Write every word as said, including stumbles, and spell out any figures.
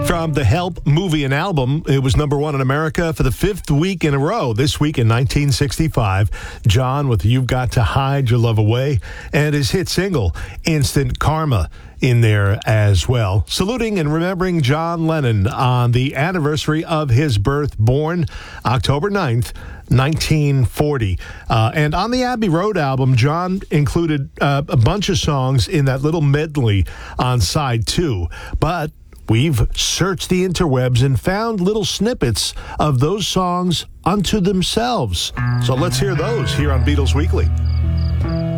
From the Help movie and album, it was number one in America for the fifth week in a row. This week in nineteen sixty-five, John with You've Got to Hide Your Love Away, and his hit single, Instant Karma, in there as well. Saluting and remembering John Lennon on the anniversary of his birth, born October ninth, nineteen forty. Uh, and on the Abbey Road album, John included uh, a bunch of songs in that little medley on side two. But we've searched the interwebs and found little snippets of those songs unto themselves. So let's hear those here on Beatles Weekly.